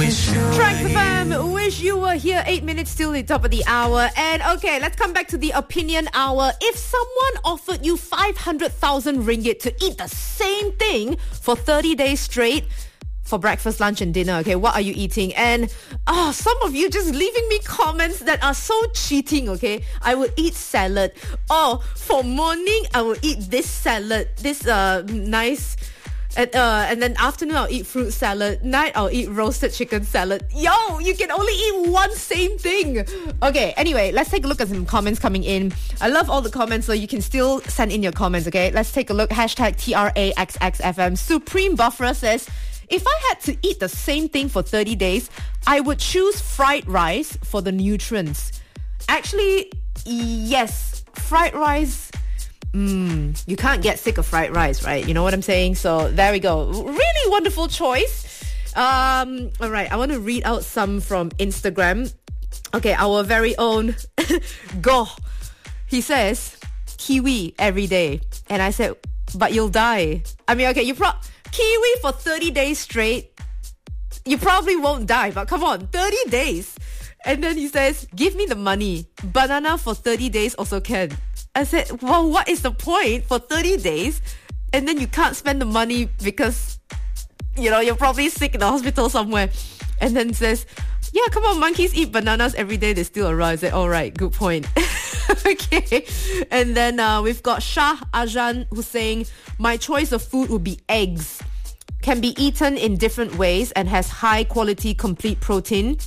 Tracks FM, wish you were here. 8 minutes till the top of the hour. And okay, let's come back to the opinion hour. If someone offered you 500,000 ringgit to eat the same thing for 30 days straight, for breakfast, lunch and dinner, okay, what are you eating? And some of you just leaving me comments that are so cheating, okay? I would eat salad. For morning, I will eat this salad, this nice... And then afternoon, I'll eat fruit salad. Night, I'll eat roasted chicken salad. Yo, you can only eat one same thing. Okay, anyway, let's take a look at some comments coming in. I love all the comments, so you can still send in your comments, okay? Let's take a look. Hashtag TRAXXFM. Supreme Buffra says, if I had to eat the same thing for 30 days, I would choose fried rice for the nutrients. Actually, yes, fried rice... you can't get sick of fried rice, right? You know what I'm saying? So there we go. Really wonderful choice. All right, I want to read out some from Instagram. Okay, our very own Goh. He says, kiwi every day. And I said, but you'll die. I mean, okay, kiwi for 30 days straight. You probably won't die, but come on, 30 days. And then he says, give me the money. Banana for 30 days also can. I said, well, what is the point for 30 days? And then you can't spend the money because, you're probably sick in the hospital somewhere. And then says, yeah, come on, monkeys eat bananas every day. They still around. I said, all right, good point. Okay. And then we've got Shah Ajan who's saying, my choice of food would be eggs. Can be eaten in different ways and has high quality complete protein,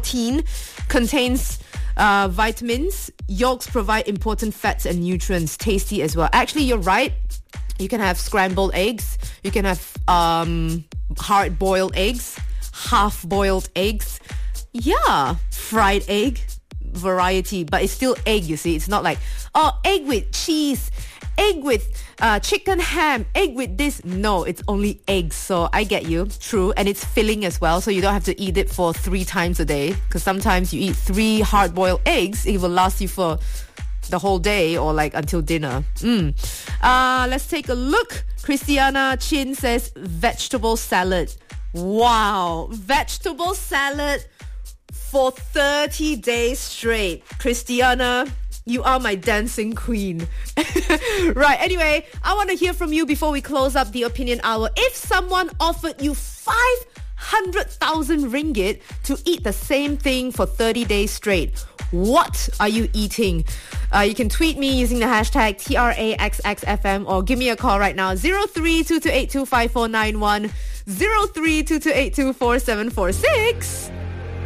contains vitamins. Yolks provide important fats and nutrients. Tasty as well. Actually, you're right. You can have scrambled eggs. You can have hard-boiled eggs, half-boiled eggs. Yeah, fried egg, variety. But it's still egg, you see. It's not like, egg with cheese, egg with chicken ham, egg with this. No, it's only eggs. So I get you. True. And it's filling as well. So you don't have to eat it for 3 times a day. Because sometimes you eat 3 hard-boiled eggs. It will last you for the whole day or like until dinner. Let's take a look. Christiana Chin says vegetable salad. Wow. Vegetable salad for 30 days straight. Christiana, you are my dancing queen. Right, anyway, I want to hear from you before we close up the opinion hour. If someone offered you 500,000 ringgit to eat the same thing for 30 days straight, what are you eating? You can tweet me using the hashtag TRAXXFM or give me a call right now, 0322825491, 0322824746.